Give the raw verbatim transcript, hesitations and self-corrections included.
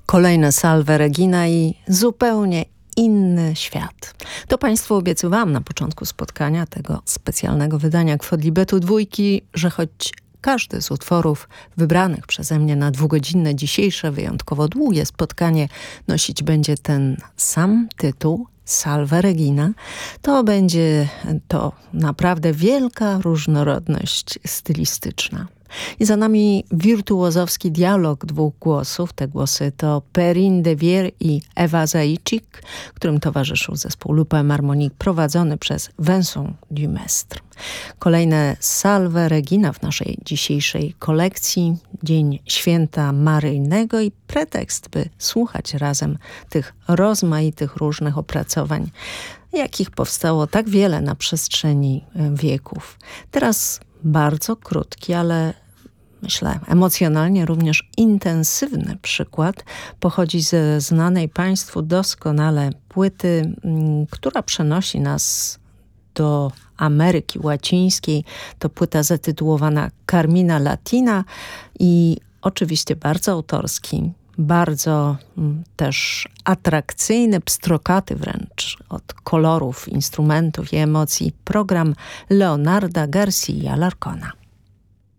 Kolejne Salve Regina i zupełnie inny świat. To Państwu obiecywałam na początku spotkania tego specjalnego wydania Kwodlibetu dwójki, że choć każdy z utworów wybranych przeze mnie na dwugodzinne dzisiejsze wyjątkowo długie spotkanie nosić będzie ten sam tytuł, Salve Regina, to będzie to naprawdę wielka różnorodność stylistyczna. I za nami wirtuozowski dialog dwóch głosów. Te głosy to Perrine de Vier i Ewa Zajíček, którym towarzyszył zespół Lupin Harmonique prowadzony przez Vincent Dumestre. Kolejne Salve Regina w naszej dzisiejszej kolekcji. Dzień Święta Maryjnego i pretekst, by słuchać razem tych rozmaitych różnych opracowań, jakich powstało tak wiele na przestrzeni wieków. Teraz bardzo krótki, ale myślę emocjonalnie również intensywny przykład pochodzi ze znanej Państwu doskonale płyty, która przenosi nas do Ameryki Łacińskiej. To płyta zatytułowana Carmina Latina i oczywiście bardzo autorski, bardzo mm, też atrakcyjny, pstrokaty wręcz od kolorów, instrumentów i emocji program Leonarda García Larcona.